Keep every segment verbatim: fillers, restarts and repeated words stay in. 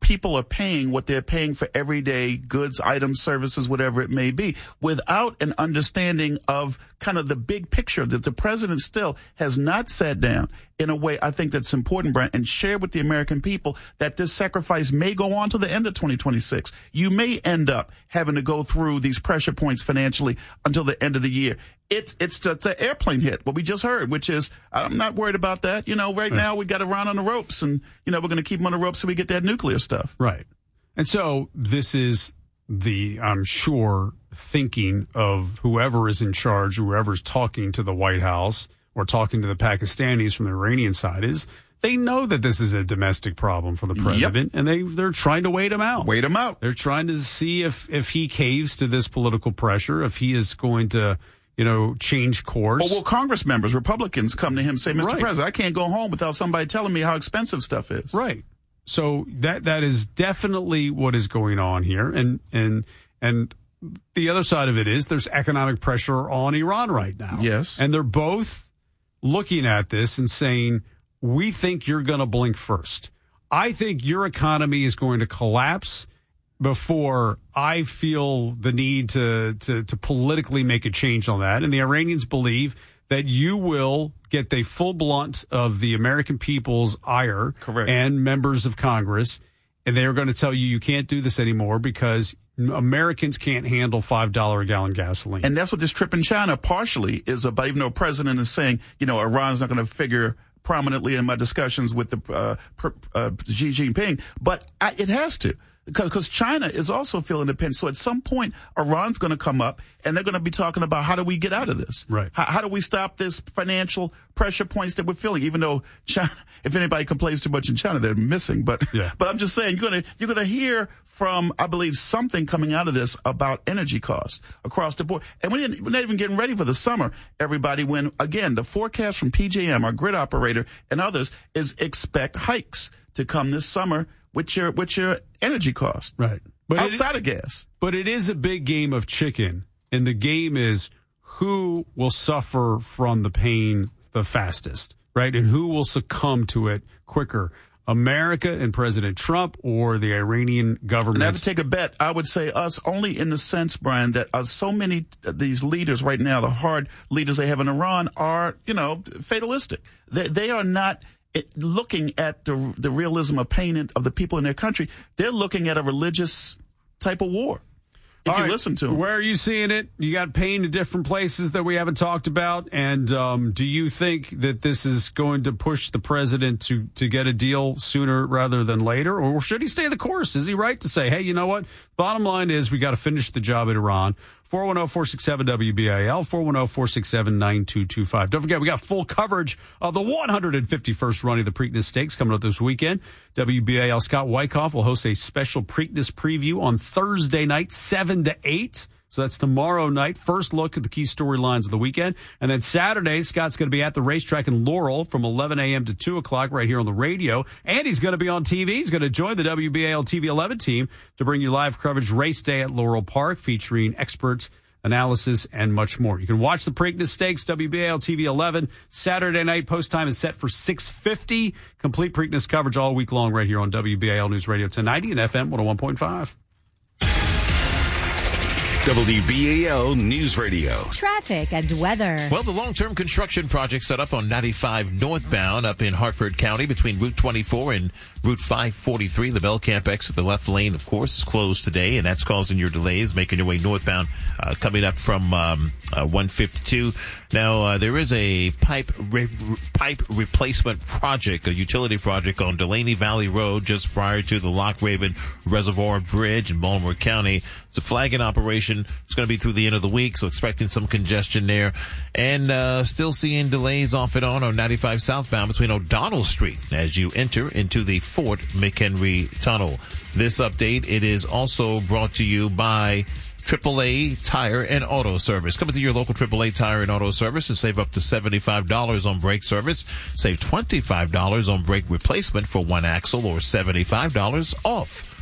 people are paying what they're paying for everyday goods, items, services, whatever it may be, without an understanding of kind of the big picture that the president still has not sat down in a way I think that's important, Brent, and share with the American people that this sacrifice may go on to the end of twenty twenty-six. You may end up having to go through these pressure points financially until the end of the year. It, it's just an airplane hit, what we just heard, which is, I'm not worried about that. You know, right, right. now we got Iran on the ropes, and, you know, we're going to keep them on the ropes so we get that nuclear stuff. Right. And so this is the, I'm sure, thinking of whoever is in charge, whoever's talking to the White House or talking to the Pakistanis from the Iranian side, is they know that this is a domestic problem for the president, yep. and they, they're trying to wait him out. Wait him out. They're trying to see if, if he caves to this political pressure, if he is going to, you know, change course. Or will Congress members, Republicans, come to him and say, Mister Right. President, I can't go home without somebody telling me how expensive stuff is. Right. So that that is definitely what is going on here. And and and the other side of it is there's economic pressure on Iran right now. Yes. And they're both looking at this and saying, we think you're going to blink first. I think your economy is going to collapse before I feel the need to, to, to politically make a change on that. And the Iranians believe that you will get the full blunt of the American people's ire. Correct. And members of Congress. And they're going to tell you you can't do this anymore because Americans can't handle five dollars a gallon gasoline. And that's what this trip in China partially is about, even though the president is saying, you know, Iran's not going to figure prominently in my discussions with the uh, uh, Xi Jinping, but I, it has to. Because China is also feeling the pinch. So at some point, Iran's going to come up, and they're going to be talking about how do we get out of this? Right. How, how do we stop this financial pressure points that we're feeling? Even though China, if anybody complains too much in China, they're missing. But yeah. but I'm just saying, you're going to you're going to hear from, I believe, something coming out of this about energy costs across the board. And we didn't, we're not even getting ready for the summer, everybody, when, again, the forecast from P J M, our grid operator, and others is expect hikes to come this summer with your with your energy cost, right? But outside it, of gas. But it is a big game of chicken, and the game is who will suffer from the pain the fastest, right? And who will succumb to it quicker, America and President Trump or the Iranian government? And I have to take a bet. I would say us, only in the sense, Brian, that uh, so many of these leaders right now, the hard leaders they have in Iran, are, you know, fatalistic. They, they are not It, looking at the the realism of pain of the people in their country. They're looking at a religious type of war. If All you right. listen to them. Where are you seeing it? You got pain in different places that we haven't talked about. And um, do you think that this is going to push the president to, to get a deal sooner rather than later? Or should he stay the course? Is he right to say, hey, you know what? Bottom line is we got to finish the job at Iran. four one zero, four six seven, W B I L, four one zero, four six seven, nine two two five. Don't forget, we got full coverage of the one hundred fifty-first running of the Preakness Stakes coming up this weekend. W B I L Scott Wyckoff will host a special Preakness preview on Thursday night, seven to eight. So that's tomorrow night. First look at the key storylines of the weekend. And then Saturday, Scott's going to be at the racetrack in Laurel from eleven a.m. to two o'clock right here on the radio. And he's going to be on T V. He's going to join the W B A L T V eleven team to bring you live coverage race day at Laurel Park featuring experts, analysis, and much more. You can watch the Preakness Stakes, W B A L T V eleven. Saturday night post time is set for six fifty. Complete Preakness coverage all week long right here on W B A L News Radio ten ninety and F M one oh one point five. W B A L News Radio. Traffic and weather. Well, the long-term construction project set up on ninety-five northbound up in Hartford County between Route twenty-four and Route five forty-three. The Bellcamp exit, the left lane, of course, is closed today, and that's causing your delays, making your way northbound, uh, coming up from um, uh, one fifty-two. Now, uh, there is a pipe re- pipe replacement project, a utility project on Delaney Valley Road just prior to the Lock Raven Reservoir Bridge in Baltimore County. It's a flagging operation. It's going to be through the end of the week, so expecting some congestion there. And uh still seeing delays off and on on ninety-five southbound between O'Donnell Street as you enter into the Fort McHenry Tunnel. This update, it is also brought to you by triple A Tire and Auto Service. Come to your local triple A Tire and Auto Service and save up to seventy-five dollars on brake service. Save twenty-five dollars on brake replacement for one axle or seventy-five dollars off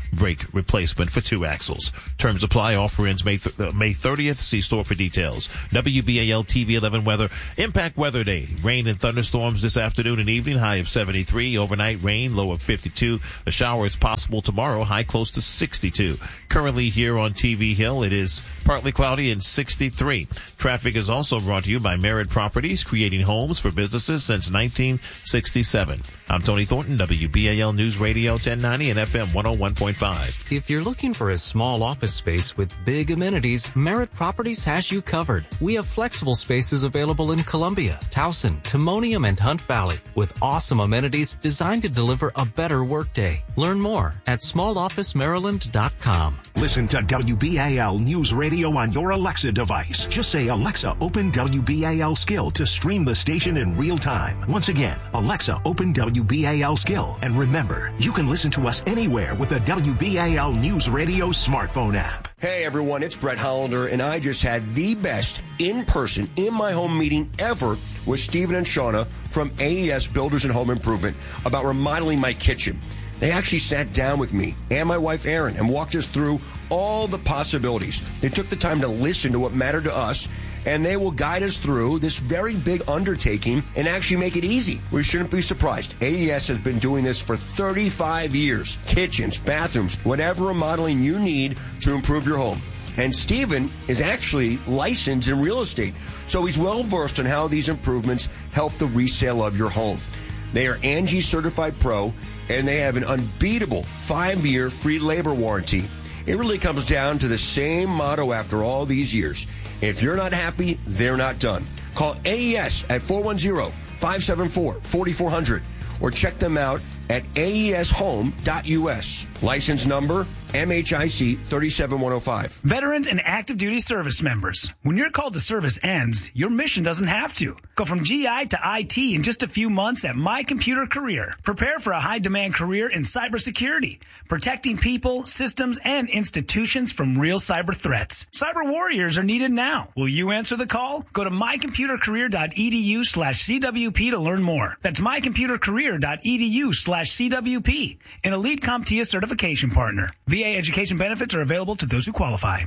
brake replacement for two axles. Terms apply. Offer ends May, th- uh, May thirtieth. See store for details. W B A L T V eleven weather. Impact Weather Day. Rain and thunderstorms this afternoon and evening. High of seventy-three. Overnight rain. Low of fifty-two. A shower is possible tomorrow. High close to sixty-two. Currently here on T V Hill, it is partly cloudy and sixty-three. Traffic is also brought to you by Merritt Properties, creating homes for businesses since nineteen sixty-seven. I'm Tony Thornton, W B A L News Radio ten ninety and F M one oh one point five. If you're looking for a small office space with big amenities, Merritt Properties has you covered. We have flexible spaces available in Columbia, Towson, Timonium, and Hunt Valley with awesome amenities designed to deliver a better workday. Learn more at small office maryland dot com. Listen to W B A L News Radio on your Alexa device. Just say, Alexa, open W B A L Skill to stream the station in real time. Once again, Alexa, open W B A L Skill. And remember, you can listen to us anywhere with the W B A L News Radio smartphone app. Hey everyone, it's Brett Hollander, and I just had the best in-person, in-my-home meeting ever with Stephen and Shauna from A E S Builders and Home Improvement about remodeling my kitchen. They actually sat down with me and my wife Erin and walked us through all the possibilities. They took the time to listen to what mattered to us, and they will guide us through this very big undertaking and actually make it easy. We shouldn't be surprised. A E S has been doing this for thirty-five years. Kitchens, bathrooms, whatever remodeling you need to improve your home. And Stephen is actually licensed in real estate, so he's well versed on how these improvements help the resale of your home. They are Angie Certified Pro, and they have an unbeatable five-year free labor warranty. It really comes down to the same motto after all these years. If you're not happy, they're not done. Call A E S at four one zero, five seven four, four four zero zero or check them out at A E S home dot U S. License number M H I C three seven one oh five. Veterans and active duty service members. When your call to service ends, your mission doesn't have to. Go from G I to I T in just a few months at My Computer Career. Prepare for a high-demand career in cybersecurity, protecting people, systems, and institutions from real cyber threats. Cyber warriors are needed now. Will you answer the call? Go to my computer career dot e d u slash C W P to learn more. That's my computer career dot e d u slash C W P, an Elite CompTIA certification partner. V A education benefits are available to those who qualify.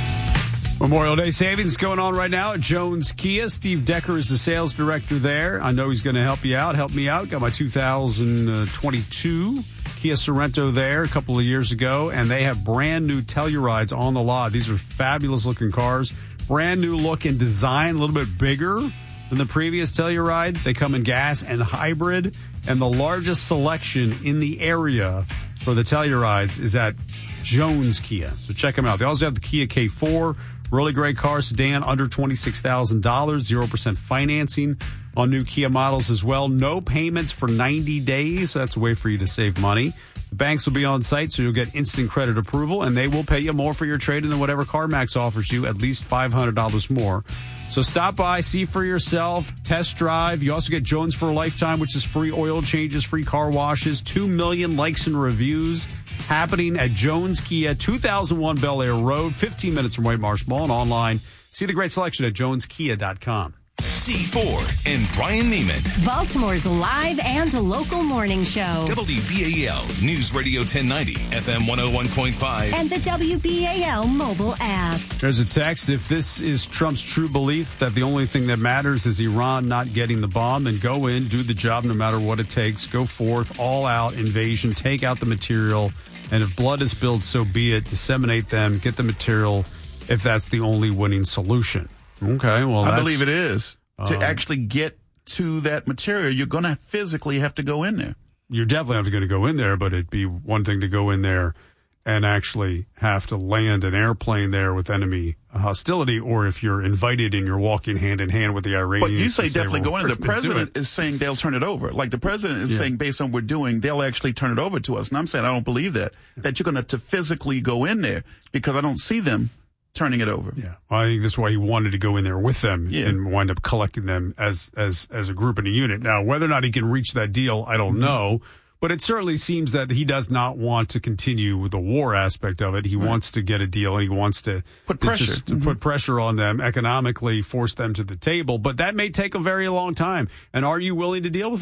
Memorial Day savings going on right now at Jones Kia. Steve Decker is the sales director there. I know he's going to help you out. Help me out. Got my two thousand twenty-two Kia Sorento there a couple of years ago, and they have brand new Tellurides on the lot. These are fabulous looking cars. Brand new look and design, a little bit bigger than the previous Telluride. They come in gas and hybrid, and the largest selection in the area for the Tellurides is at Jones Kia. So check them out. They also have the Kia K four. Really great car, sedan, under twenty-six thousand dollars, zero percent financing on new Kia models as well. No payments for ninety days. So that's a way for you to save money. The banks will be on site, so you'll get instant credit approval, and they will pay you more for your trade-in than whatever CarMax offers you, at least five hundred dollars more. So stop by, see for yourself, test drive. You also get Jones for a lifetime, which is free oil changes, free car washes, two million likes and reviews happening at Jones Kia, two thousand one Bel Air Road, fifteen minutes from White Marsh Mall, and online. See the great selection at jones kia dot com. C four and Brian Neiman. Baltimore's live and local morning show. W B A L News Radio ten ninety, F M one oh one point five. And the W B A L mobile app. There's a text. If this is Trump's true belief that the only thing that matters is Iran not getting the bomb, then go in, do the job no matter what it takes. Go forth, all out invasion, take out the material. And if blood is spilled, so be it. Disseminate them, get the material if that's the only winning solution. Okay, well, I that's, believe it is. To um, actually get to that material, you're going to physically have to go in there. You're definitely going to go in there, but it'd be one thing to go in there and actually have to land an airplane there with enemy hostility, or if you're invited and you're walking hand in hand with the Iranians. But you say say, definitely well, go in there. The president is saying they'll turn it over. Like the president is Yeah. saying, based on what we're doing, they'll actually turn it over to us. And I'm saying I don't believe that, that you're going to to physically go in there, because I don't see them turning it over. Yeah, well, I think that's why he wanted to go in there with them Yeah. and wind up collecting them as as as a group and a unit. Now, whether or not he can reach that deal, I don't know. But it certainly seems that he does not want to continue with the war aspect of it. He Right. wants to get a deal, and he wants to Put to pressure. just Mhm. put pressure on them economically, force them to the table. But that may take a very long time. And are you willing to deal with that?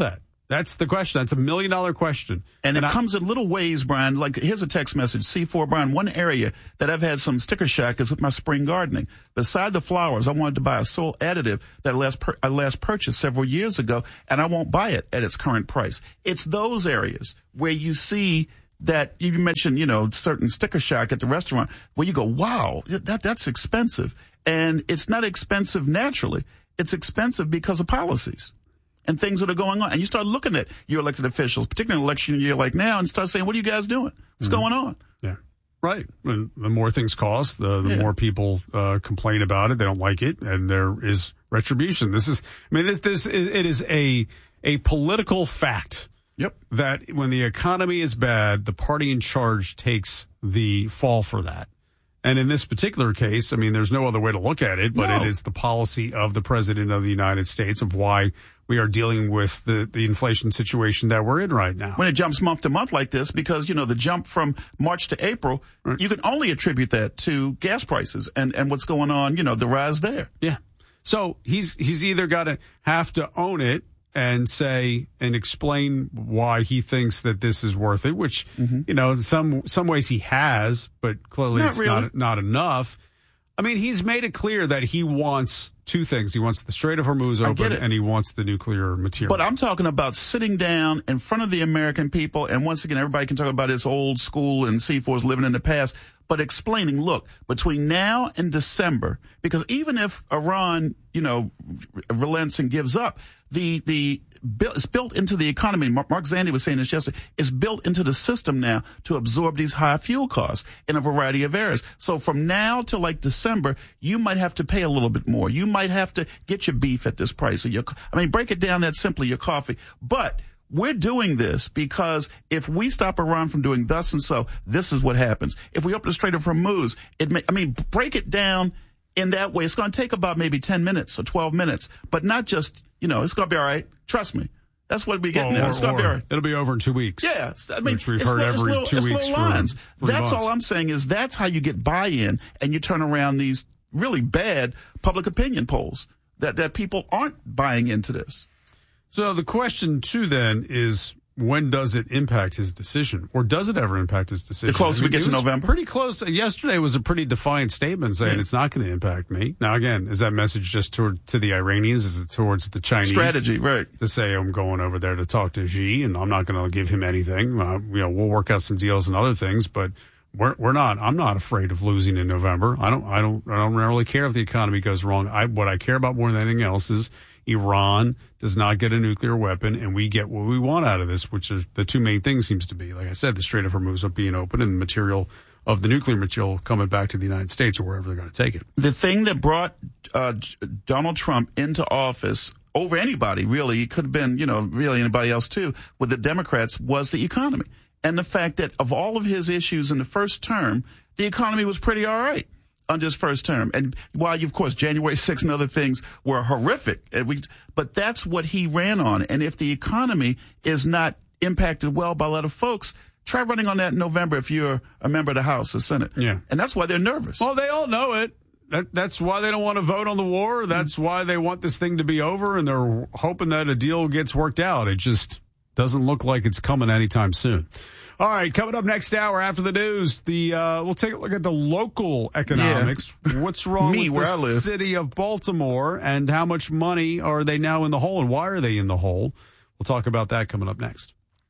That's the question. That's a million dollar question. And, and it I, comes in little ways, Brian. Like, here's a text message. C four, Brian, one area that I've had some sticker shock is with my spring gardening. Beside the flowers, I wanted to buy a soil additive that I last, pur- I last purchased several years ago, and I won't buy it at its current price. It's those areas where you see that you mentioned, you know, certain sticker shock at the restaurant where you go, wow, that that's expensive. And it's not expensive naturally. It's expensive because of policies and things that are going on. And you start looking at your elected officials, particularly in an election year like now, and start saying, what are you guys doing? What's mm-hmm. going on? Yeah. Right. And the more things cost, the, the yeah. more people uh, complain about it. They don't like it. And there is retribution. This is, I mean, this, this, it is a, a political fact. Yep. That when the economy is bad, the party in charge takes the fall for that. And in this particular case, I mean, there's no other way to look at it, but no. it is the policy of the president of the United States of why we are dealing with the, the inflation situation that we're in right now. When it jumps month to month like this, because, you know, the jump from March to April, right. you can only attribute that to gas prices and, and what's going on, you know, the rise there. Yeah. So he's he's either got to have to own it and say and explain why he thinks that this is worth it, which, mm-hmm. you know, in some some ways he has, but clearly not it's really. not not enough. I mean, he's made it clear that he wants two things. He wants the Strait of Hormuz open, and he wants the nuclear material. But I'm talking about sitting down in front of the American people, and once again, everybody can talk about this old school and C four's living in the past, but explaining, look, between now and December, because even if Iran, you know, relents and gives up, the the it's built into the economy. Mark Zandi was saying this yesterday. It's built into the system now to absorb these high fuel costs in a variety of areas. So from now to like December, you might have to pay a little bit more. You might have to get your beef at this price. Or your, I mean, break it down that simply, your coffee. But we're doing this because if we stop Iran from doing thus and so, this is what happens. If we open the Strait of Hormuz, it may, I mean, break it down in that way. It's going to take about maybe ten minutes or twelve minutes, but not just, you know, it's going to be all right. Trust me. That's what we're getting well, there. It's going to be all right. It'll be over in two weeks. Yeah. I mean, which we've it's heard little, every little, two it's weeks little lines. For, for that's all I'm saying is that's how you get buy-in and you turn around these really bad public opinion polls that, that people aren't buying into this. So the question, too, then, is when does it impact his decision? Or does it ever impact his decision? The closer I mean, we get to November? Pretty close. Yesterday was a pretty defiant statement saying yeah. it's not going to impact me. Now, again, is that message just toward, to the Iranians? Is it towards the Chinese? Strategy, right. To say I'm going over there to talk to Xi and I'm not going to give him anything. Uh, you know, we'll work out some deals and other things, but we're we're not. I'm not afraid of losing in November. I don't. I don't. I don't really care if the economy goes wrong. I what I care about more than anything else is Iran does not get a nuclear weapon, and we get what we want out of this, which is the two main things seems to be, like I said, the Strait of Hormuz being open and the material of the nuclear material coming back to the United States or wherever they're going to take it. The thing that brought uh, Donald Trump into office over anybody, really, it could have been, you know, really anybody else too, with the Democrats, was the economy. And the fact that of all of his issues in the first term, the economy was pretty all right under his first term. And while, of course, January sixth and other things were horrific, and we, but that's what he ran on. And if the economy is not impacted well by a lot of folks, try running on that in November if you're a member of the House or Senate. Yeah. And that's why they're nervous. Well, they all know it. That, that's why they don't want to vote on the war. That's why they want this thing to be over, and they're hoping that a deal gets worked out. It just doesn't look like it's coming anytime soon. All right, coming up next hour after the news, the uh, we'll take a look at the local economics. Yeah. What's wrong Me, with where the I live. city of Baltimore, and how much money are they now in the hole, and why are they in the hole? We'll talk about that coming up next.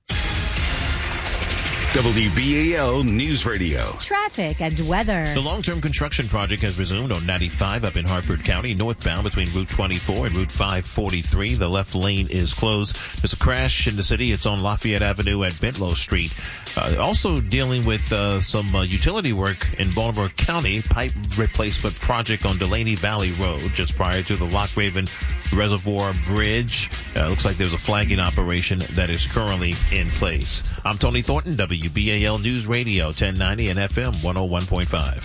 W B A L News Radio. Traffic and weather. The long-term construction project has resumed on ninety-five up in Hartford County, northbound between Route twenty-four and Route five forty-three. The left lane is closed. There's a crash in the city. It's on Lafayette Avenue at Bentlow Street. Uh, also dealing with uh, some uh, utility work in Baltimore County, pipe replacement project on Delaney Valley Road, just prior to the Lock Raven Reservoir Bridge. Uh, looks like there's a flagging operation that is currently in place. I'm Tony Thornton, W B A L News Radio, ten ninety and F M one oh one point five.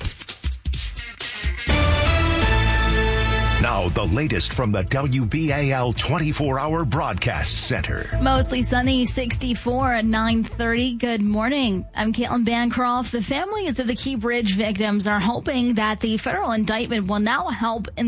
Now, the latest from the W B A L twenty-four hour Broadcast Center. Mostly sunny, sixty-four at nine thirty. Good morning. I'm Caitlin Bancroft. The families of the Key Bridge victims are hoping that the federal indictment will now help in their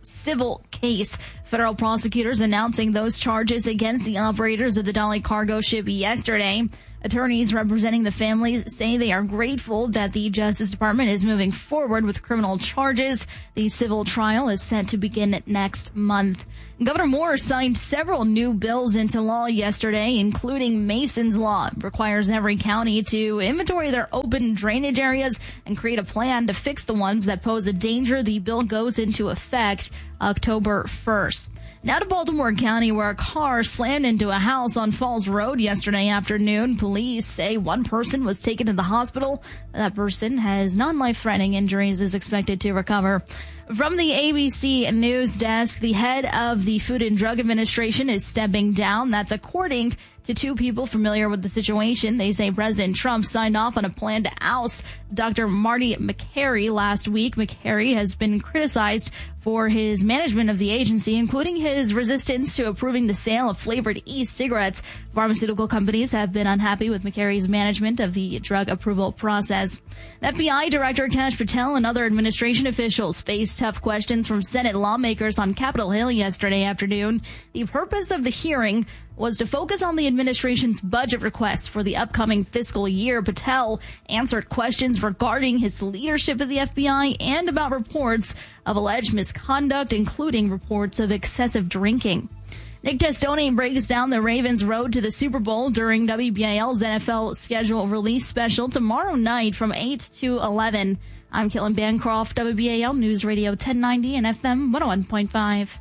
civil case. Federal prosecutors announcing those charges against the operators of the Dolly cargo ship yesterday. Attorneys representing the families say they are grateful that the Justice Department is moving forward with criminal charges. The civil trial is set to begin next month. Governor Moore signed several new bills into law yesterday, including Mason's Law. It requires every county to inventory their open drainage areas and create a plan to fix the ones that pose a danger. The bill goes into effect October first. Now to Baltimore County, where a car slammed into a house on Falls Road yesterday afternoon. Police say one person was taken to the hospital. That person has non-life-threatening injuries, is expected to recover. From the A B C News Desk, the head of the Food and Drug Administration is stepping down. That's according to two people familiar with the situation. They say President Trump signed off on a plan to oust Doctor Marty Makary last week. Makary has been criticized for his management of the agency, including his resistance to approving the sale of flavored e-cigarettes. Pharmaceutical companies have been unhappy with Makary's management of the drug approval process. F B I Director Kash Patel and other administration officials faced tough questions from Senate lawmakers on Capitol Hill yesterday afternoon. The purpose of the hearing was to focus on the administration's budget requests for the upcoming fiscal year. Patel answered questions regarding his leadership of the F B I and about reports of alleged misconduct, including reports of excessive drinking. Nick Testoni breaks down the Ravens' road to the Super Bowl during W B A L's N F L schedule release special tomorrow night from eight to eleven. I'm Caitlin Bancroft, W B A L News Radio ten ninety and F M one oh one point five.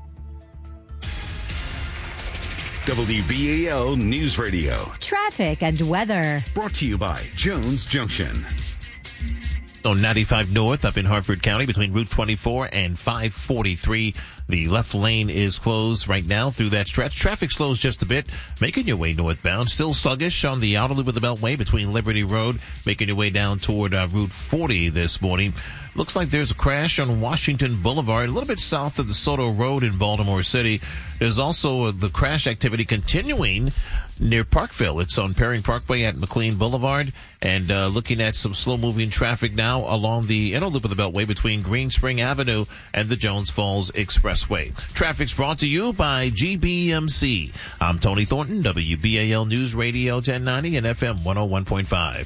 W B A L News Radio. Traffic and weather. Brought to you by Jones Junction. On ninety-five North up in Hartford County between Route twenty-four and five forty-three. The left lane is closed right now through that stretch. Traffic slows just a bit, making your way northbound. Still sluggish on the outer loop of the Beltway between Liberty Road, making your way down toward uh, Route forty this morning. Looks like there's a crash on Washington Boulevard, a little bit south of the Soto Road in Baltimore City. There's also uh, the crash activity continuing near Parkville. It's on Perring Parkway at McLean Boulevard, and uh, looking at some slow-moving traffic now along the inner loop of the Beltway between Green Spring Avenue and the Jones Falls Expressway. Traffic's brought to you by G B M C. I'm Tony Thornton, W B A L News Radio ten ninety and F M one oh one point five.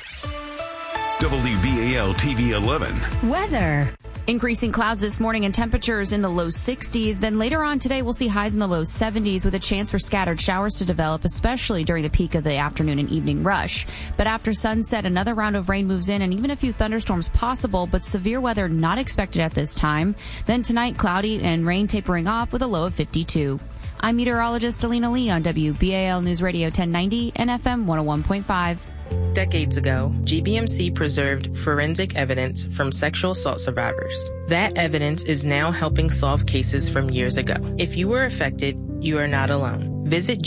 W B A L T V eleven. Weather. Increasing clouds this morning and temperatures in the low sixties. Then later on today, we'll see highs in the low seventies with a chance for scattered showers to develop, especially during the peak of the afternoon and evening rush. But after sunset, another round of rain moves in and even a few thunderstorms possible, but severe weather not expected at this time. Then tonight, cloudy and rain tapering off with a low of fifty-two. I'm meteorologist Alina Lee on W B A L News Radio ten ninety and F M one oh one point five. Decades ago, G B M C preserved forensic evidence from sexual assault survivors. That evidence is now helping solve cases from years ago. If you were affected, you are not alone. Visit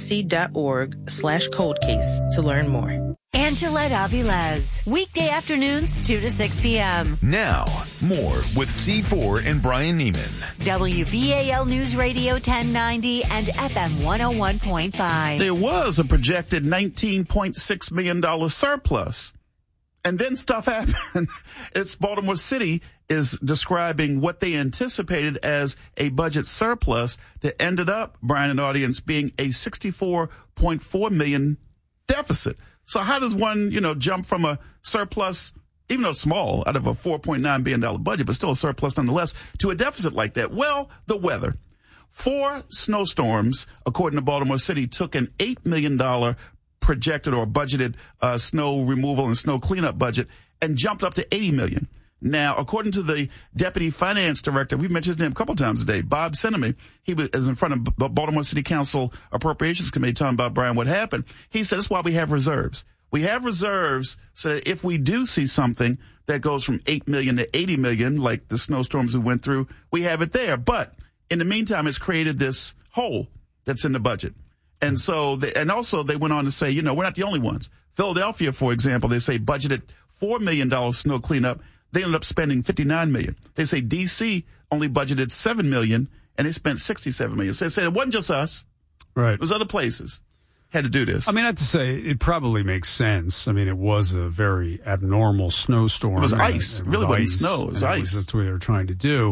gbmc.org slash cold case to learn more. Angela Avilés, weekday afternoons, two to six p.m. Now, more with C four and Brian Neiman. W B A L News Radio ten ninety and F M one oh one point five. There was a projected nineteen point six million dollars surplus. And then stuff happened. It's Baltimore City is describing what they anticipated as a budget surplus that ended up, Brian and audience, being a sixty-four point four million dollars deficit. So how does one, you know, jump from a surplus, even though small, out of a four point nine billion dollars budget, but still a surplus nonetheless, to a deficit like that? Well, the weather. Four snowstorms, according to Baltimore City, took an eight million dollars projected or budgeted uh, snow removal and snow cleanup budget and jumped up to eighty million dollars. Now, according to the deputy finance director, we've mentioned his name a couple times today, Bob Sinema, he was in front of B- Baltimore City Council Appropriations Committee talking about, Brian, what happened. He said, that's why we have reserves. We have reserves so that if we do see something that goes from eight million to eighty million, like the snowstorms we went through, we have it there. But in the meantime, it's created this hole that's in the budget. And so, they, and also they went on to say, you know, we're not the only ones. Philadelphia, for example, they say budgeted four million dollars snow cleanup. They ended up spending fifty-nine million dollars. They say D C only budgeted seven million dollars, and they spent sixty-seven million dollars. So they said it wasn't just us. Right. It was other places had to do this. I mean, I have to say, it probably makes sense. I mean, it was a very abnormal snowstorm. It was ice. It, it really wasn't ice, snow. It was ice. It was, that's what they were trying to do.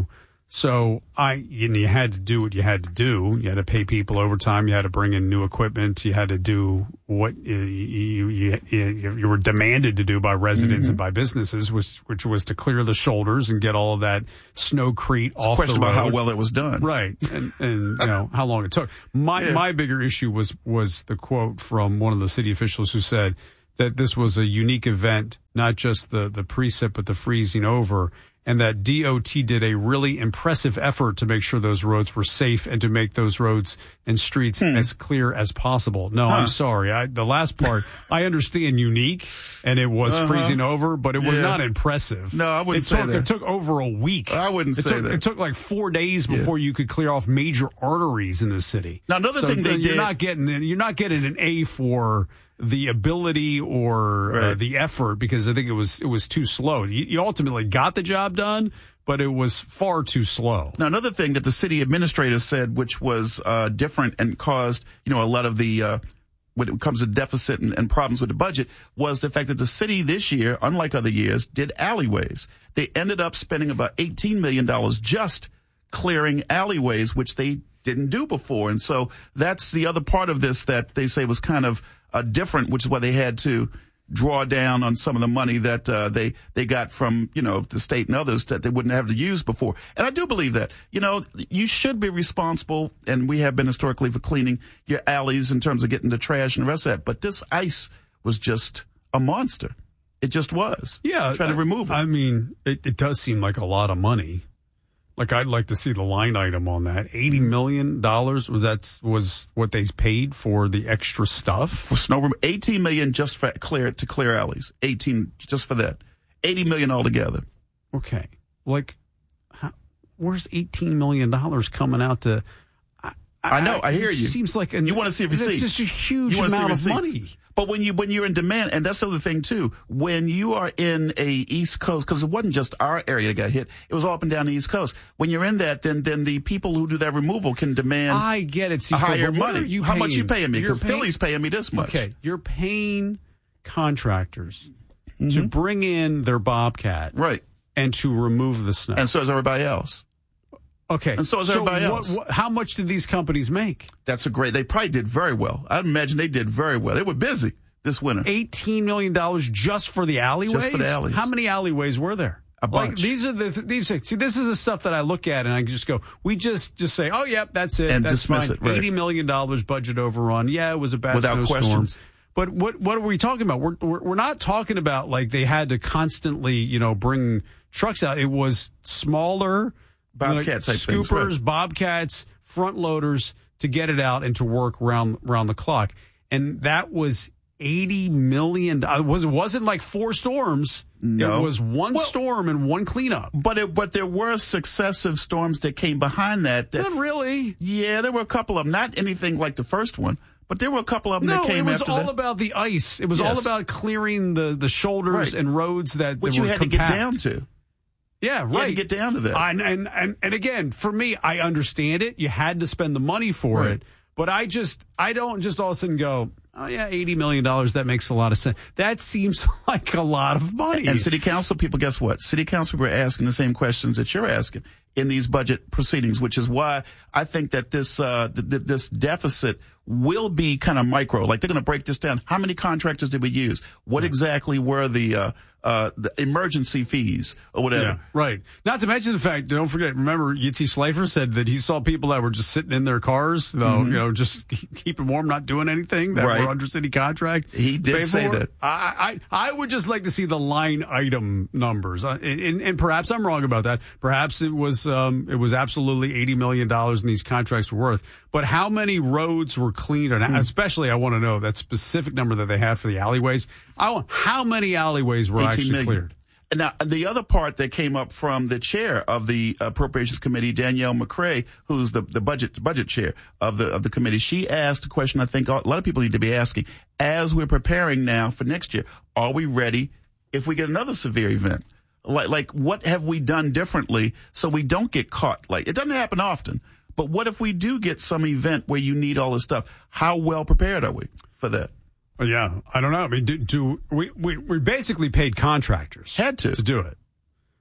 So I, and you had to do what you had to do. You had to pay people overtime. You had to bring in new equipment. You had to do what you you you, you, you were demanded to do by residents mm-hmm. and by businesses, which which was to clear the shoulders and get all of that snowcrete it's off a question the road. About how well it was done, right? And and you know how long it took. My yeah. my bigger issue was was the quote from one of the city officials who said that this was a unique event, not just the the precip but the freezing over. And that D O T did a really impressive effort to make sure those roads were safe and to make those roads and streets hmm. as clear as possible. No, huh. I'm sorry. I, the last part, I understand unique, and it was uh-huh. freezing over, but it was yeah. not impressive. No, I wouldn't it say took, that. It took over a week. I wouldn't it say took, that. It took like four days before yeah. you could clear off major arteries in the city. Now, another so thing they you're did. Not getting, you're not getting an A for the ability or right. uh, the effort because I think it was it was too slow. You, you ultimately got the job done, but it was far too slow. Now, another thing that the city administrator said, which was uh, different and caused, you know, a lot of the, uh, when it comes to deficit and, and problems with the budget, was the fact that the city this year, unlike other years, did alleyways. They ended up spending about eighteen million dollars just clearing alleyways, which they didn't do before. And so that's the other part of this that they say was kind of uh, different, which is why they had to draw down on some of the money that uh, they they got from, you know, the state and others that they wouldn't have to use before. And I do believe that, you know, you should be responsible, and we have been historically for cleaning your alleys in terms of getting the trash and the rest of that. But this ice was just a monster. It just was. Yeah. Trying to remove it. I mean, it, it does seem like a lot of money. Like, I'd like to see the line item on that. eighty million dollars was that's was what they paid for the extra stuff? For snow removal, eighteen million dollars just for clear to clear alleys. eighteen just for that. eighty million dollars altogether. Okay. Like, how, where's eighteen million dollars coming out to? I, I know. I hear it you. Seems like an, you want to see receipts. It's just a huge amount of money. But when you when you're in demand, and that's the other thing too, when you are in a East Coast, because it wasn't just our area that got hit, it was all up and down the East Coast. When you're in that, then then the people who do that removal can demand. I get it. See, a higher money. money. You How paying? much you paying me? Because Philly's paying me this much. Okay, you're paying contractors mm-hmm. to bring in their Bobcat, right, and to remove the snow, and so is everybody else. Okay. And so is so everybody what, else. What, how much did these companies make? That's a great. They probably did very well. I'd imagine they did very well. They were busy this winter. eighteen million dollars just for the alleyways? Just for the alleys. How many alleyways were there? A bunch. Like, these are the these see this is the stuff that I look at and I just go, we just just say, oh yep, that's it, and that's dismiss fine. it. Right. Eighty million dollars budget overrun. Yeah, it was a bad without snowstorm. questions. But what what are we talking about? We're, we're we're not talking about like they had to constantly, you know, bring trucks out. It was smaller Bobcat you know, type scoopers, things, right. Bobcats, front loaders to get it out and to work round round the clock. And that was eighty million dollars. It was, wasn't like four storms. No. It was one well, storm and one cleanup. But it, but there were successive storms that came behind that. that Not really. Yeah, there were a couple of them. Not anything like the first one, but there were a couple of them no, that came after that. it was all about the ice. It was yes. all about clearing the, the shoulders right. and roads that, Which that you were had compact. to get down to. Yeah, right. You had to get down to that. And, and, and, and again, for me, I understand it. You had to spend the money for right. it. But I just, I don't just all of a sudden go, oh, yeah, eighty million dollars, that makes a lot of sense. That seems like a lot of money. And city council people, guess what? City council people are asking the same questions that you're asking in these budget proceedings, which is why I think that this uh, th- th- this deficit will be kind of micro. Like, they're going to break this down. How many contractors did we use? What exactly were the uh, uh, the emergency fees or whatever? Yeah, right. Not to mention the fact, don't forget, remember, Yitzi Slifer said that he saw people that were just sitting in their cars, though, mm-hmm. you know, just keeping warm, not doing anything, that right. were under city contract. He did say for. that. I, I I would just like to see the line item numbers, uh, and, and, and perhaps I'm wrong about that. Perhaps it was um, it was absolutely eighty million dollars in these contracts were worth. But how many roads were cleaned? And mm. especially, I want to know that specific number that they had for the alleyways. I want, how many alleyways were actually million. cleared? Now, the other part that came up from the chair of the Appropriations Committee, Danielle McCrae, who's the, the budget budget chair of the of the committee, she asked a question I think a lot of people need to be asking. As we're preparing now for next year, are we ready if we get another severe event? Like, like what have we done differently so we don't get caught? Like, it doesn't happen often. But what if we do get some event where you need all this stuff? How well prepared are we for that? Well, yeah, I don't know. I mean, do, do we, we we basically paid contractors had to to do it.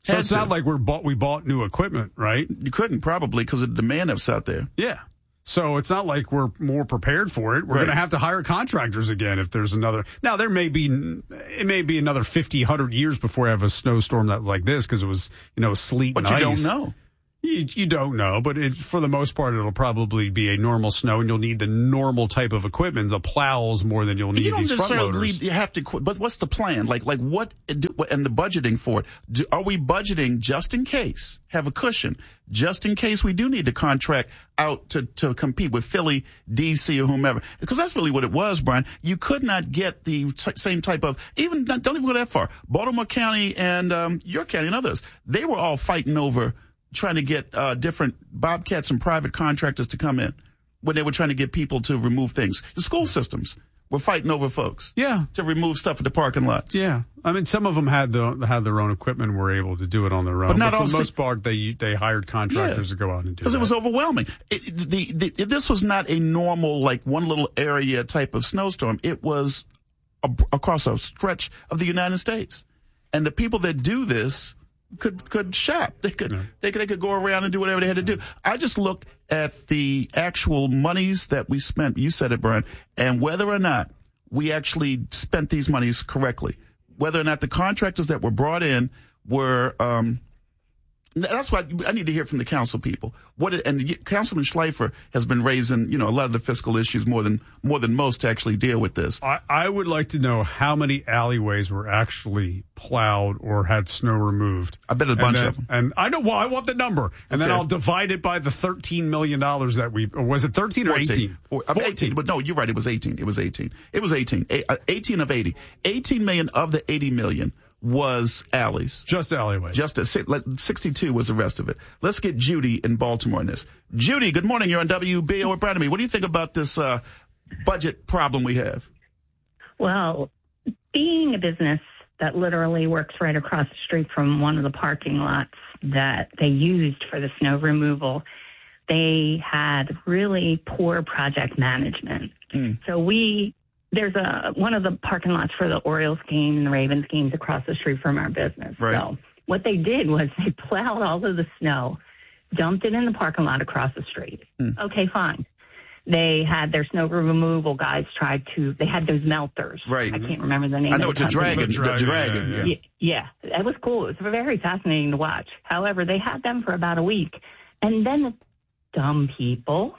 So Had it's to. not like we're bought, we bought new equipment, right? You couldn't probably because of the demand that's out there. Yeah. So it's not like we're more prepared for it. We're Right. going to have to hire contractors again if there's another. Now, there may be, it may be another fifty, one hundred years before we have a snowstorm that like this because it was, you know, sleet But and you ice. don't know. You, you don't know, but it, for the most part, it'll probably be a normal snow, and you'll need the normal type of equipment, the plows, more than you'll need You don't these front necessarily loaders. leave, you have to quit. But what's the plan? Like, like what, do, and the budgeting for it? Do, are we budgeting just in case, have a cushion, just in case we do need to contract out to, to compete with Philly, D C, or whomever? Because that's really what it was, Brian. You could not get the t- same type of, even, don't even go that far. Baltimore County and um, your county and others, they were all fighting over trying to get uh, different Bobcats and private contractors to come in when they were trying to get people to remove things. The school systems were fighting over folks. Yeah. To remove stuff at the parking lots. Yeah. I mean, some of them had the had their own equipment and were able to do it on their own. But not for all the si- most part, they they hired contractors Yeah. to go out and do it. Because it was overwhelming. It, the, the, this was not a normal, like, one little area type of snowstorm. It was a, across a stretch of the United States. And the people that do this could could shop. They could Yeah. they could they could go around and do whatever they had to do. I just look at the actual monies that we spent. You said it, Brian, and whether or not we actually spent these monies correctly, whether or not the contractors that were brought in were. Um, that's why I need to hear from the council people. What it, and Councilman Schleifer has been raising, you know, a lot of the fiscal issues more than more than most to actually deal with this. I, I would like to know how many alleyways were actually plowed or had snow removed. I bet a And bunch then- of them. And I know, well, I want the number. And then Okay. I'll divide it by the thirteen million dollars that we, or was it thirteen or eighteen? Four, I'm eighteen, but no, you're right. It was eighteen. It was eighteen. It was eighteen. A, uh, eighteen of eighty. eighteen million of the eighty million was alleys. Just alleyways. Just a, si- like, sixty-two was the rest of it. Let's get Judy in Baltimore in this. Judy, good morning. You're on W B O with Brandon. What do you think about this uh, budget problem we have? Well, being a business that literally works right across the street from one of the parking lots that they used for the snow removal, they had really poor project management. Mm. So we, there's a one of the parking lots for the Orioles game and the Ravens games across the street from our business. Right. So what they did was they plowed all of the snow, dumped it in the parking lot across the street. Mm. Okay, fine. They had their snow removal guys try to, they had those melters. Right. I can't remember the name I of know the it's a company. dragon. The dragon, dragon. yeah, Yeah. Yeah, yeah, it was cool. It was very fascinating to watch. However, they had them for about a week. And then the dumb people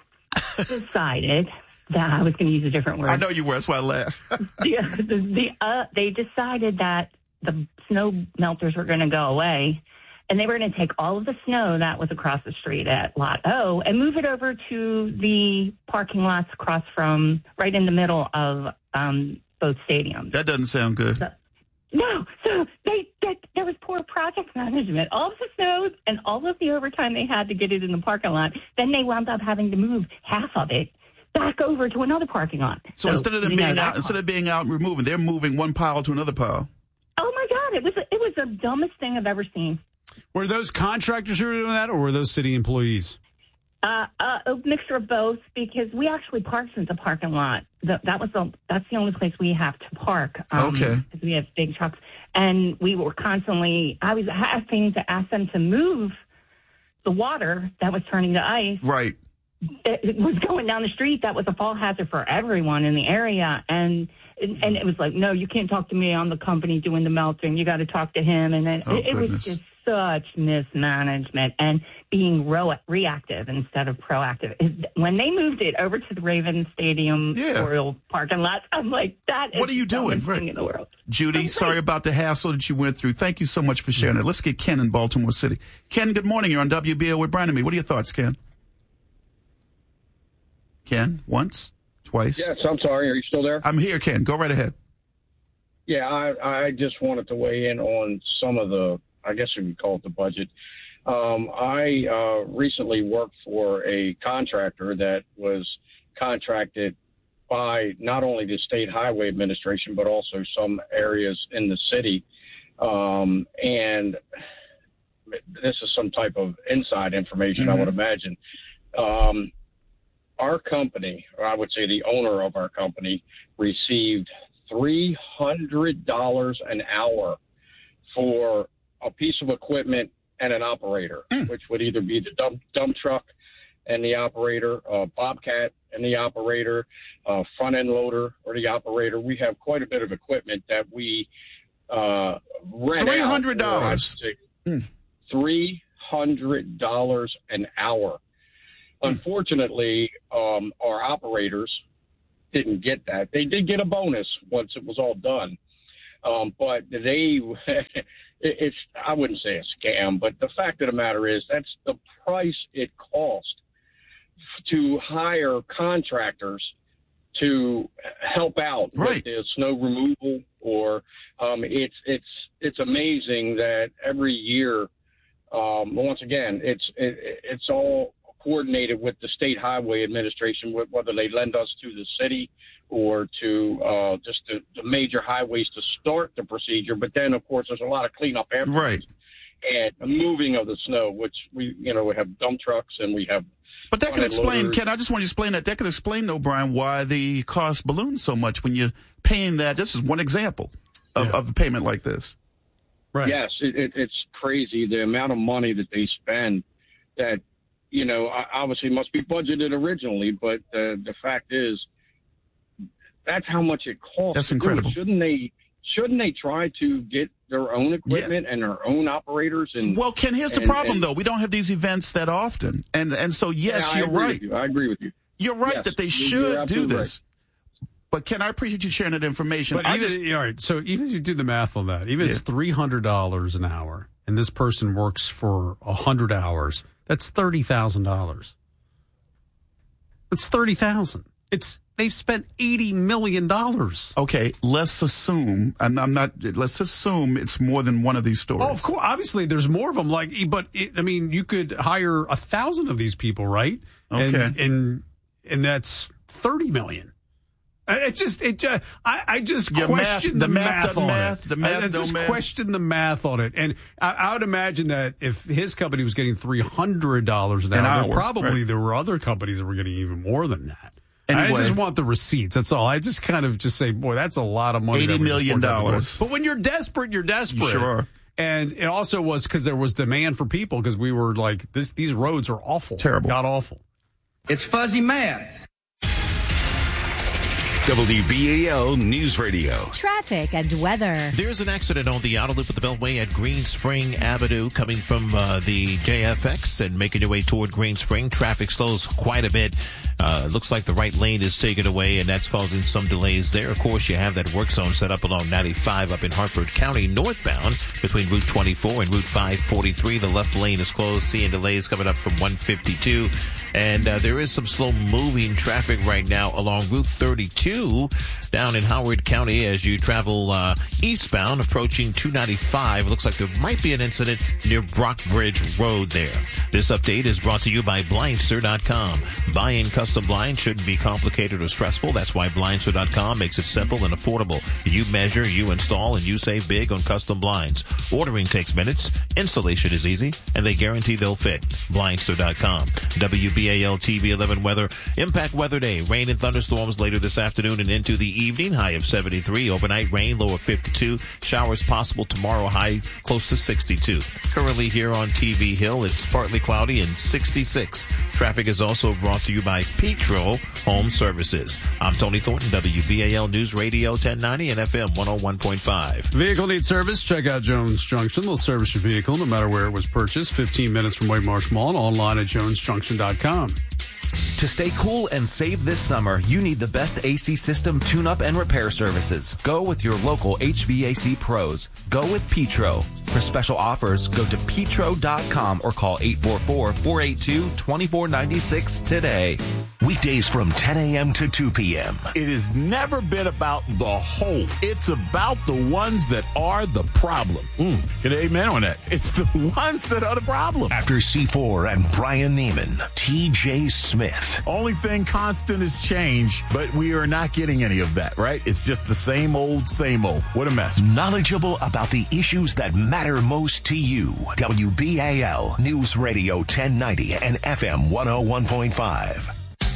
decided that I was going to use a different word. I know you were. That's why I laughed. the, the, the, uh, they decided that the snow melters were going to go away, and they were going to take all of the snow that was across the street at Lot O and move it over to the parking lots across from, right in the middle of um, both stadiums. That doesn't sound good. So, no, so they, they there was poor project management. All of the snow and all of the overtime they had to get it in the parking lot. Then they wound up having to move half of it back over to another parking lot. So, instead of them you know, being that out, instead of being out and removing, they're moving one pile to another pile. Oh my God! It was it was the dumbest thing I've ever seen. Were those contractors who were doing that, or were those city employees? Uh, uh, a mixture of both, because we actually parked in the parking lot. That, that was the that's the only place we have to park. Um, Okay. Because we have big trucks, and we were constantly. I was having to ask them to move the water that was turning to ice. Right. It, it was going down the street. That was a fall hazard for everyone in the area, and and, and it was like, no, you can't talk to me. I'm the company doing the melting. You got to talk to him. And then Oh, it, it was goodness. just such mismanagement and being ro- reactive instead of proactive. It- When they moved it over to the Ravens Stadium Yeah. Oriole parking lot, I'm like, that is What are you the dumbest doing? thing in the world. Judy, sorry about the hassle that you went through. Thank you so much for sharing it. Let's get Ken in Baltimore City. Ken, good morning. You're on W B O with Brian and me. What are your thoughts, Ken? Ken, once, twice. Yes, I'm sorry. Are you still there? I'm here, Ken. Go right ahead. Yeah, I, I just wanted to weigh in on some of the, I guess we could call it the budget. Um, I uh, recently worked for a contractor that was contracted by not only the State Highway Administration, but also some areas in the city. Um, and this is some type of inside information, Mm-hmm. I would imagine. Um, our company, or I would say the owner of our company, received three hundred dollars an hour for a piece of equipment and an operator, mm. which would either be the dump, dump truck and the operator, uh, Bobcat and the operator, uh, front end loader or the operator. We have quite a bit of equipment that we uh, rent three hundred dollars. Mm. three hundred dollars an hour. Mm. Unfortunately, um, our operators didn't get that. They did get a bonus once it was all done. Um, but they, it's, I wouldn't say a scam, but the fact of the matter is that's the price it cost to hire contractors to help out right. with the snow removal, or um, it's it's it's amazing that every year, um, once again, it's it, it's all coordinated with the State Highway Administration, whether they lend us to the city or to uh, just the, the major highways to start the procedure. But then, of course, there's a lot of cleanup afterwards. Right. And the moving of the snow, which we, you know, we have dump trucks and we have. But that can explain, Ken, I just want you to explain that. That can explain, though, Brian, why the cost balloons so much when you're paying that. This is one example of, yeah. of a payment like this. Right. Yes, it, it, it's crazy the amount of money that they spend that, you know, obviously must be budgeted originally. But uh, the fact is, that's how much it costs. That's incredible. Shouldn't they? Shouldn't they try to get their own equipment yeah. and their own operators? And well, Ken, here's the and, problem, and, though. We don't have these events that often, and and so yes, yeah, you're right. You. I agree with you. You're right yes, that they should do this. Right. But Ken, I appreciate you sharing that information. But I even, just, all right, so even if you do the math on that, even if yeah. it's three hundred dollars an hour, and this person works for a hundred hours, that's thirty thousand dollars. That's thirty thousand. It's they've spent eighty million dollars. Okay, let's assume, and I'm not. Let's assume it's more than one of these stories. Oh, of course. Obviously, there's more of them. Like, but it, I mean, you could hire a thousand of these people, right? Okay, and and, and that's thirty million. It just, it just, I, I just Your question math, the, the math, math on math, it. The math, I, I no just math. question the math on it. And I, I would imagine that if his company was getting three hundred dollars an, an hour, hour probably right. there were other companies that were getting even more than that. Anyway, I just want the receipts. That's all. I just kind of just say, boy, that's a lot of money. eighty million dollars. But when you're desperate, you're desperate. You sure. And it also was because there was demand for people because we were like, this. These roads are awful. Terrible. God awful. It's fuzzy math. W B A L News Radio. Traffic and weather. There's an accident on the outer loop of the Beltway at Green Spring Avenue coming from uh, the J F X and making your way toward Green Spring. Traffic slows quite a bit. Uh, it looks like the right lane is taken away, and that's causing some delays there. Of course, you have that work zone set up along ninety-five up in Hartford County, northbound between Route twenty-four and Route five forty-three. The left lane is closed. Seeing delays coming up from one fifty-two. And uh, there is some slow-moving traffic right now along Route thirty-two down in Howard County as you travel uh, eastbound, approaching two ninety-five. It looks like there might be an incident near Brockbridge Road there. This update is brought to you by Blindster dot com. Buying custom blinds shouldn't be complicated or stressful. That's why Blindster dot com makes it simple and affordable. You measure, you install, and you save big on custom blinds. Ordering takes minutes, installation is easy, and they guarantee they'll fit. Blindster dot com. W B A L T V eleven weather. Impact weather day. Rain and thunderstorms later this afternoon and into the evening. High of seventy-three. Overnight rain, low of fifty-two. Showers possible tomorrow, high close to sixty-two. Currently here on T V Hill, it's partly cloudy and sixty-six. Traffic is also brought to you by Petro Home Services. I'm Tony Thornton, W B A L News Radio ten ninety and F M one oh one point five. Vehicle needs service? Check out Jones Junction. They'll service your vehicle no matter where it was purchased. fifteen minutes from White Marsh Mall and online at jones junction dot com. To stay cool and save this summer, you need the best A C system tune-up and repair services. Go with your local H V A C pros. Go with Petro. For special offers, go to petro dot com or call eight four four, four eight two, two four nine six today. Weekdays from ten a.m. to two p.m. It has never been about the whole. It's about the ones that are the problem. Mm, get an amen on that. It's the ones that are the problem. After C four and Brian Neiman, T J Smith. Only thing constant is change, but we are not getting any of that, right? It's just the same old, same old. What a mess. Knowledgeable about the issues that matter most to you. W B A L News Radio ten ninety and F M one oh one point five.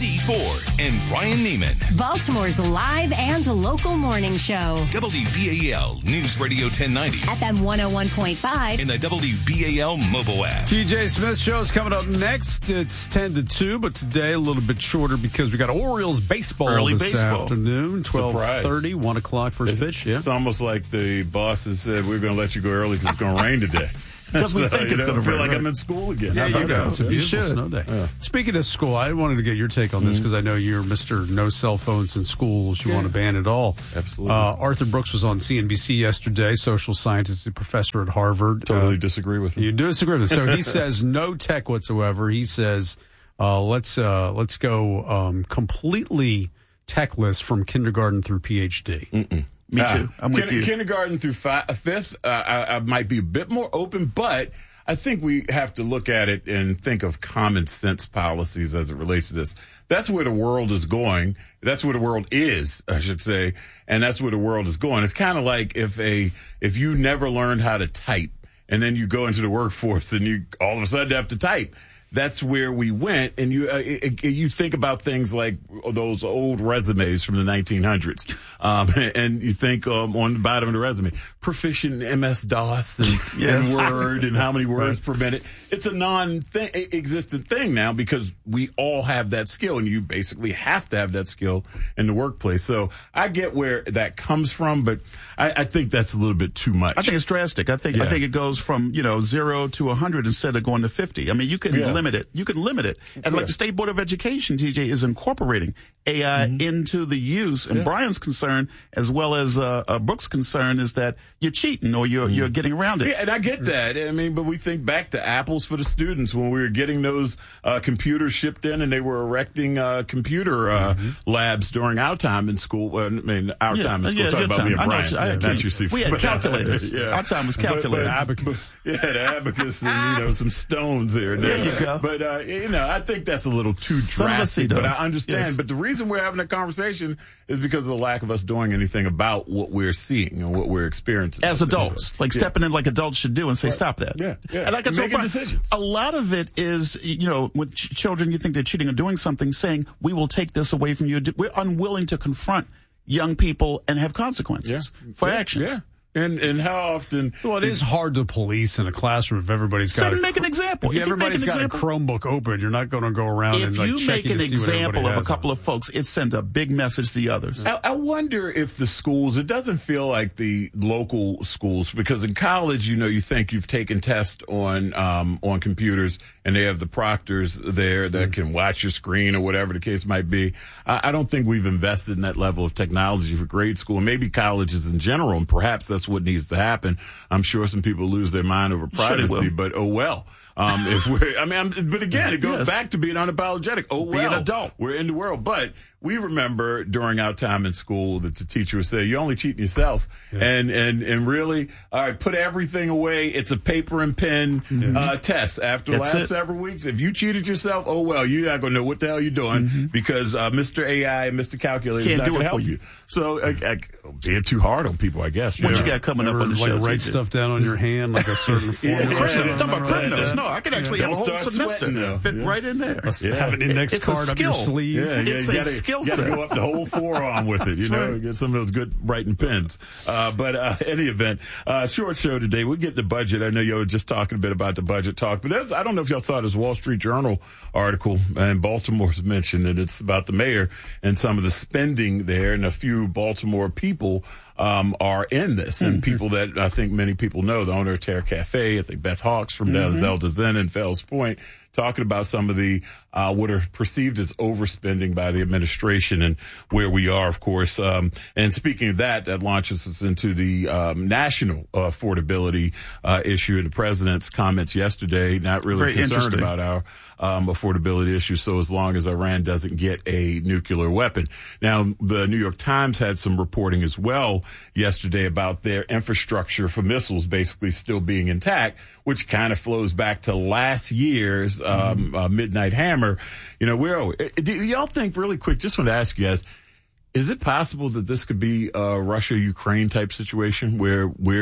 C four and Brian Neiman. Baltimore's live and local morning show. W B A L News Radio ten ninety. F M one oh one point five. In the W B A L mobile app. T J Smith show is coming up next. It's ten to two, but today a little bit shorter because we got Orioles baseball Early this baseball. afternoon. twelve thirty, one o'clock first pitch. Yeah. It's almost like the bosses said, we're going to let you go early because it's going to rain today. Because we So, think you it's know, going to feel rain. like I'm in school again. Yeah, you go. It's a beautiful You should. snow day. Yeah. Speaking of school, I wanted to get your take on this because Mm-hmm. I know you're Mister No Cell Phones in Schools. You Yeah. want to ban it all. Absolutely. Uh, Arthur Brooks was on C N B C yesterday, social scientist, a professor at Harvard. Totally Uh, disagree with him. You do disagree with him. So he says no tech whatsoever. He says uh, let's uh, let's go um, completely techless from kindergarten through P H D. Mm-mm. Me too. I'm with kin- you. Kindergarten through fi- fifth, uh, I, I might be a bit more open, but I think we have to look at it and think of common sense policies as it relates to this. That's where the world is going. That's where the world is, I should say, and that's where the world is going. It's kind of like if a if you never learned how to type and then you go into the workforce and you all of a sudden have to type. That's where we went, and you uh, it, it, you think about things like those old resumes from the nineteen hundreds, um, and you think um, on the bottom of the resume, proficient in M S DOS and, Yes. and Word and how many words per minute. It's a non-existent thing now because we all have that skill, and you basically have to have that skill in the workplace. So I get where that comes from, but I, I think that's a little bit too much. I think it's drastic. I think Yeah. I think it goes from you know zero to a hundred instead of going to fifty. I mean, you can Yeah. limit it. You can limit it, and like the State Board of Education, T J, is incorporating A I Mm-hmm. into the use. And Brian's concern, as well as uh, uh, Brooks' concern, is that you're cheating or you're you're getting around it. Yeah, and I get that. I mean, but we think back to Apples for the Students when we were getting those uh, computers shipped in and they were erecting uh, computer uh, labs during our time in school. Well, I mean, our Yeah, time in school. yeah, Talking your about time. me and I know Brian. what you- I had Not kids. you, Steve. We had But- calculators. Our time was But- but- calculators. Abacus. but- yeah, the abacus and, you know, some stones here and there. There you go. But, uh, you know, I think that's a little too Some of us see, drastic, but though. I understand. Yes. But the reason we're having a conversation is because of the lack of us doing anything about what we're seeing and what we're experiencing. As adults, like Yeah. stepping in like adults should do and say, stop that. Yeah, yeah. And like I told Making Brian, decisions. a lot of it is, you know, with ch- children, you think they're cheating or doing something, saying, we will take this away from you. We're unwilling to confront young people and have consequences for Yeah, actions. Yeah. And and how often? Well, it is hard to police in a classroom if everybody's Sit got and a, make an example. If If you make everybody's an got example- a Chromebook open, you're not going to go around and If like you make checking an to see what example everybody of a has couple on. of folks, it sends a big message to the others. I, I wonder if the schools, it doesn't feel like the local schools, because in college, you know, you think you've taken tests on, um, on computers and they have the proctors there that can watch your screen or whatever the case might be. I, I don't think we've invested in that level of technology for grade school and maybe colleges in general. And perhaps that's what needs to happen. I'm sure some people lose their mind over Sure they privacy, will. but oh well. Um, if we're, I mean, I'm, but again, it goes Yes. back to being unapologetic. Oh Be an well, adult. we're in the world. But we remember during our time in school that the teacher would say, "You're only cheating yourself," and and and really, all right, put everything away. It's a paper and pen uh, test. After the That's last it. several weeks, if you cheated yourself, oh well, you're not gonna know what the hell you're doing because uh, Mister A I and Mister Calculator is Can't not do gonna it for help you. you. So, I, I, being too hard on people, I guess. What know. you got coming up Ever, on the like show? write T J? stuff down on your hand, like a certain formula. Yeah. Question, Yeah. talking about Remember criminals. that? No, I could actually Don't have a whole start semester sweating, though. fit Yeah. right in there. Yeah. Have an index It's a card up your skill. sleeve. Yeah, yeah, It's you a gotta, skill you gotta set. go up the whole forearm with it, you That's know, right. get some of those good writing pens. Uh, but, uh, any event, uh, short show today. We'll get the budget. I know you were just talking a bit about the budget talk, but there's, I don't know if y'all saw this Wall Street Journal article, and Baltimore's mentioned it. It's about the mayor and some of the spending there, and a few Baltimore people um, are in this, and Mm-hmm. people that I think many people know, the owner of Terra Cafe, I think Beth Hawks from down at Mm-hmm. Zelda Zen and Fells Point, talking about some of the uh, what are perceived as overspending by the administration and where we are, of course. Um, and speaking of that, that launches us into the um, national uh, affordability uh, issue. And the president's comments yesterday, not really Very concerned interesting. about our um, affordability issue. So as long as Iran doesn't get a nuclear weapon. Now, the New York Times had some reporting as well yesterday about their infrastructure for missiles basically still being intact, which kind of flows back to last year's um, uh, Midnight Hammer. You know, where are we? Do y'all think, really quick, just want to ask you guys, is it possible that this could be a Russia-Ukraine type situation where we're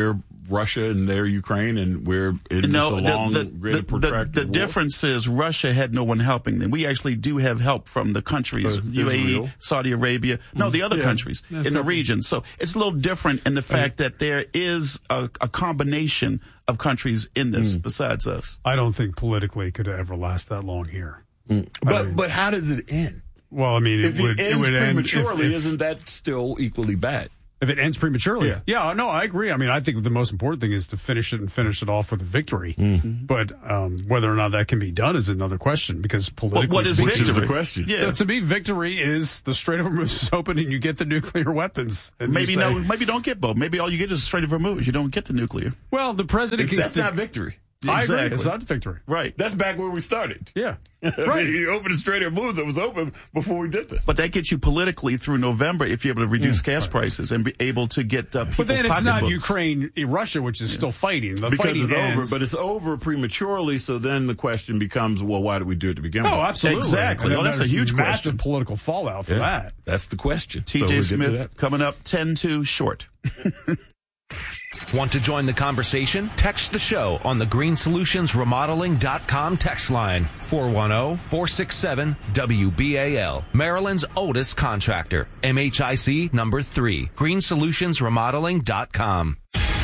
Russia and their Ukraine, and we're in no, this long, the, great the, protracted the, the difference is Russia had no one helping them. We actually do have help from the countries, uh, U A E, Israel. Saudi Arabia, no, the other yeah. countries yeah, in the region. So it's a little different in the fact that there is a, a combination of countries in this mm. besides us. I don't think politically it could ever last that long here. Mm. But mean, but how does it end? Well, I mean, it if would, it ends it would prematurely, end if, if, isn't that still equally bad? If it ends prematurely, yeah. yeah, no, I agree. I mean, I think the most important thing is to finish it and finish it off with a victory. Mm-hmm. But um, whether or not that can be done is another question, because politically, well, what is which victory? is the question? Yeah, to me, victory is the Strait of Hormuz is open and you get the nuclear weapons. And maybe say, no, maybe don't get both. Maybe all you get is the Strait of Hormuz. You don't get the nuclear. Well, the president can. That's not victory. I Exactly. agree. It's not victory. Right. That's back where we started. Yeah. I Right. mean, he opened the Strait of Hormuz. It was open before we did this. But that gets you politically through November if you're able to reduce Mm, gas right. prices and be able to get uh, people's But then it's not pocketbooks. Ukraine, Russia, which is yeah. still fighting. The because fighting it's ends. over, but it's over prematurely. So then the question becomes, well, why did we do it to begin with? Oh, absolutely. Exactly. Oh, that's a huge massive question. political fallout for Yeah, that. That's the question. T J So we Smith coming up ten two short. Want to join the conversation? Text the show on the green solutions remodeling dot com text line four one zero, four six seven, W B A L. Maryland's oldest contractor. M H I C number three. green solutions remodeling dot com.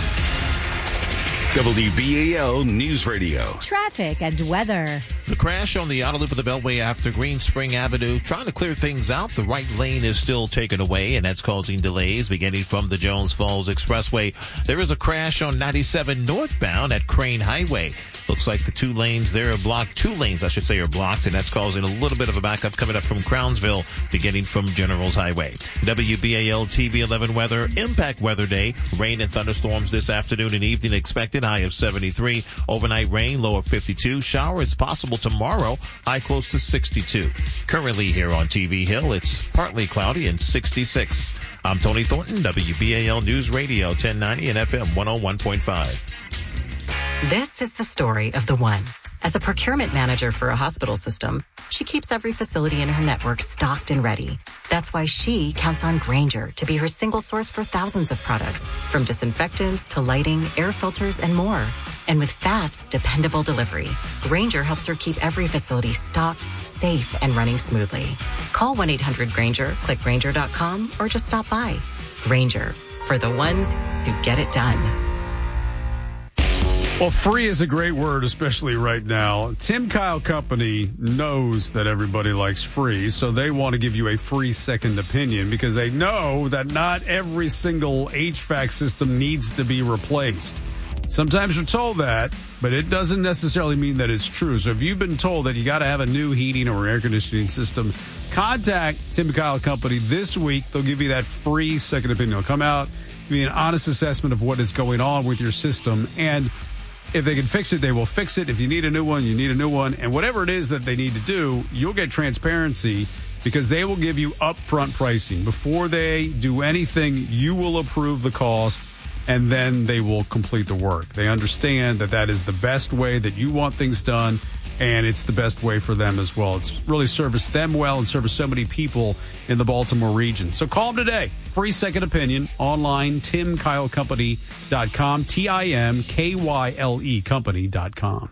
W B A L News Radio. Traffic and weather. The crash on the outer loop of the Beltway after Green Spring Avenue. Trying to clear things out. The right lane is still taken away, and that's causing delays beginning from the Jones Falls Expressway. There is a crash on ninety-seven northbound at Crane Highway. Looks like the two lanes there are blocked. Two lanes, I should say, are blocked, and that's causing a little bit of a backup coming up from Crownsville, beginning from Generals Highway. W B A L T V eleven weather. Impact weather day. Rain and thunderstorms this afternoon and evening expected. High of seventy-three. Overnight rain, low of fifty-two. Shower is possible tomorrow. High close to sixty-two. Currently here on T V Hill, it's partly cloudy and sixty-six. I'm Tony Thornton, W B A L News Radio ten ninety and F M one oh one point five. This is the story of the one. As a procurement manager for a hospital system, she keeps every facility in her network stocked and ready. That's why she counts on Grainger to be her single source for thousands of products, from disinfectants to lighting, air filters, and more. And with fast, dependable delivery, Grainger helps her keep every facility stocked, safe, and running smoothly. Call one eight hundred Grainger, click Grainger dot com, or just stop by. Grainger, for the ones who get it done. Well, free is a great word, especially right now. Tim Kyle Company knows that everybody likes free, so they want to give you a free second opinion because they know that not every single H V A C system needs to be replaced. Sometimes you're told that, but it doesn't necessarily mean that it's true. So if you've been told that you got to have a new heating or air conditioning system, contact Tim Kyle Company this week. They'll give you that free second opinion. They'll come out, give you an honest assessment of what is going on with your system, and if they can fix it, they will fix it. If you need a new one, you need a new one. And whatever it is that they need to do, you'll get transparency because they will give you upfront pricing. Before they do anything, you will approve the cost, and then they will complete the work. They understand that that is the best way that you want things done, and it's the best way for them as well. It's really serviced them well and serviced so many people in the Baltimore region. So call them today. Free second opinion online, tim kyle company dot com, T I M K Y L E company dot com.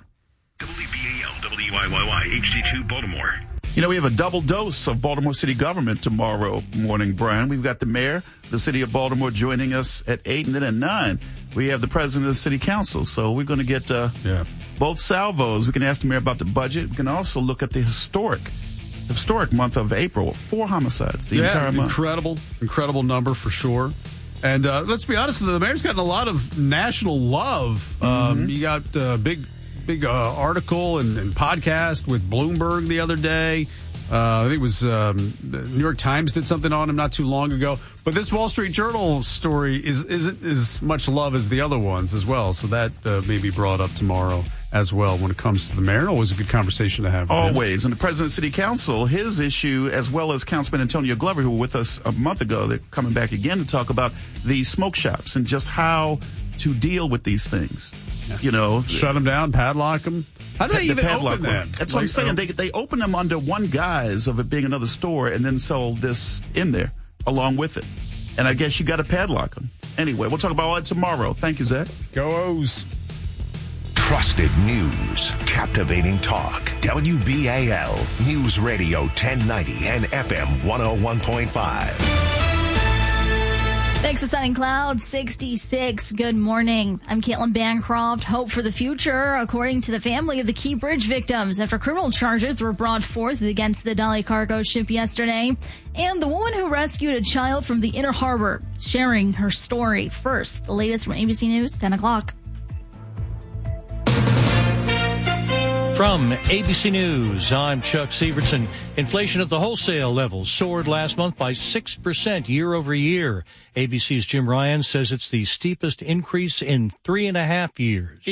W B A L, W I Y Y, H D two, Baltimore. You know, we have a double dose of Baltimore City government tomorrow morning, Brian. We've got the mayor, the city of Baltimore, joining us at eight, and then at nine, we have the president of the city council. So we're going to get uh, yeah. both salvos. We can ask the mayor about the budget. We can also look at the historic historic month of April. Four homicides the yeah, entire month. Incredible, incredible number for sure. And uh, let's be honest, the mayor's gotten a lot of national love. Mm-hmm. Um, you got a uh, big, big uh, article and, and podcast with Bloomberg the other day. Uh, I think it was um, the New York Times did something on him not too long ago. But this Wall Street Journal story is, isn't as much love as the other ones as well. So that uh, may be brought up tomorrow as well when it comes to the mayor. Always a good conversation to have with Always. him. And the president of the city council, his issue, as well as Councilman Antonio Glover, who were with us a month ago, they're coming back again to talk about the smoke shops and just how to deal with these things. Yeah. You know, shut them down, padlock them. How do they the even open them? That's what like, I'm saying. Um, they they open them under one guise of it being another store and then sell this in there along with it. And I guess you got to padlock them. Anyway, we'll talk about all that tomorrow. Thank you, Zach. Go O's. Trusted news, captivating talk. W B A L News Radio ten ninety and F M one oh one point five. Thanks to Sun and Cloud, sixty-six. Good morning. I'm Caitlin Bancroft. Hope for the future, according to the family of the Key Bridge victims, after criminal charges were brought forth against the Dali cargo ship yesterday. And the woman who rescued a child from the Inner Harbor, sharing her story. First, the latest from A B C News, ten o'clock. From A B C News, I'm Chuck Sievertson. Inflation at the wholesale level soared last month by six percent year over year. A B C's Jim Ryan says it's the steepest increase in three and a half years.